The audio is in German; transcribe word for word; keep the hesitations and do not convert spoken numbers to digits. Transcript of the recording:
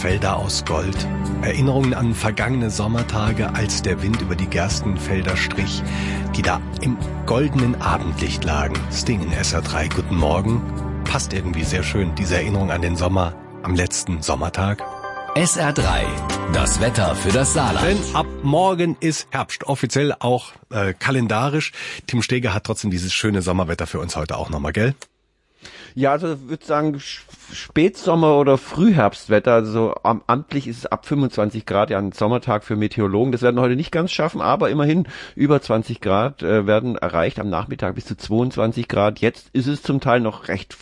Felder aus Gold. Erinnerungen an vergangene Sommertage, als der Wind über die Gerstenfelder strich, die da im goldenen Abendlicht lagen. Sting in S R drei. Guten Morgen. Passt irgendwie sehr schön, diese Erinnerung an den Sommer am letzten Sommertag. S R drei, das Wetter für das Saarland. Denn ab morgen ist Herbst, offiziell auch äh, kalendarisch. Tim Steger hat trotzdem dieses schöne Sommerwetter für uns heute auch nochmal, gell? Ja, also ich würde sagen Spätsommer- oder Frühherbstwetter. Also am, amtlich ist es ab fünfundzwanzig Grad, ja ein Sommertag für Meteorologen. Das werden wir heute nicht ganz schaffen, aber immerhin über zwanzig Grad äh, werden erreicht. Am Nachmittag bis zu zweiundzwanzig Grad. Jetzt ist es zum Teil noch recht